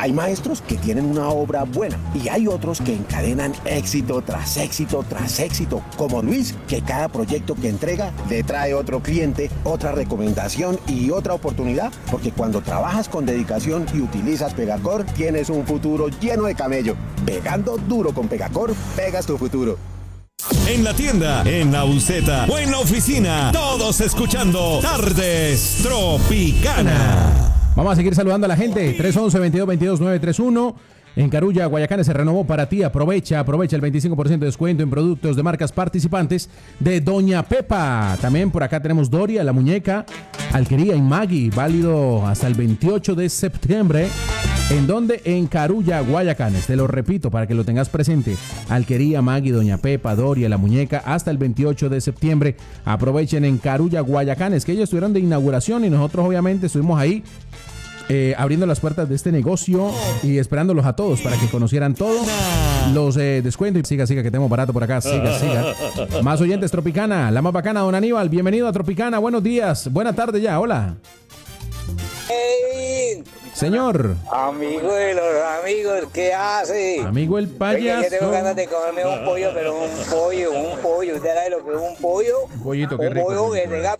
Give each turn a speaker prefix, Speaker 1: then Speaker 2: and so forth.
Speaker 1: Hay maestros que tienen una obra buena y hay otros que encadenan éxito tras éxito tras éxito, como Luis, que cada proyecto que entrega le trae otro cliente, otra recomendación y otra oportunidad, porque cuando trabajas con dedicación y utilizas Pegacor, tienes un futuro lleno de camello. Pegando duro con Pegacor, pegas tu futuro.
Speaker 2: En la tienda, en la buseta o en la oficina, todos escuchando Tardes Tropicana.
Speaker 3: Vamos a seguir saludando a la gente. 311-2222-931. En Carulla, Guayacanes se renovó para ti. Aprovecha el 25% de descuento en productos de marcas participantes de Doña Pepa. También por acá tenemos Doria, La Muñeca, Alquería y Maggi. Válido hasta el 28 de septiembre. ¿En dónde? En Carulla, Guayacanes. Te lo repito para que lo tengas presente. Alquería, Maggi, Doña Pepa, Doria, La Muñeca, hasta el 28 de septiembre. Aprovechen en Carulla, Guayacanes, que ellos estuvieron de inauguración y nosotros obviamente estuvimos ahí abriendo las puertas de este negocio y esperándolos a todos para que conocieran todos los descuentos. Siga, que tenemos barato por acá. Siga. Más oyentes, Tropicana, la más bacana, don Aníbal. Bienvenido a Tropicana. Buenos días. Buena tarde ya. Hola.
Speaker 4: Hey,
Speaker 3: señor.
Speaker 4: Amigo de los amigos, ¿qué hace?
Speaker 3: Amigo el payaso.
Speaker 4: Oye, yo tengo ganas de comerme un pollo, pero un pollo. ¿Usted sabe lo que es un pollo?
Speaker 3: Un pollito, qué rico.
Speaker 4: Un pollo que tenga